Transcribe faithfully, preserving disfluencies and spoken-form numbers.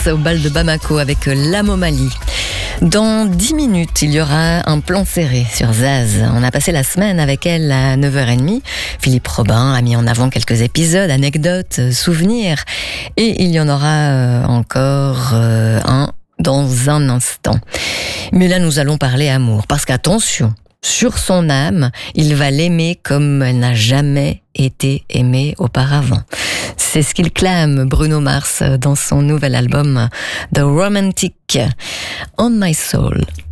au bal de Bamako avec l'Amo Mali. Dans dix minutes, il y aura un plan serré sur Zaz. On a passé la semaine avec elle à neuf heures trente. Philippe Robin a mis en avant quelques épisodes, anecdotes, souvenirs. Et il y en aura encore un dans un instant. Mais là, nous allons parler amour. Parce qu'attention, sur son âme, il va l'aimer comme elle n'a jamais été aimée auparavant. C'est ce qu'il clame, Bruno Mars, dans son nouvel album The Romantic, On My Soul.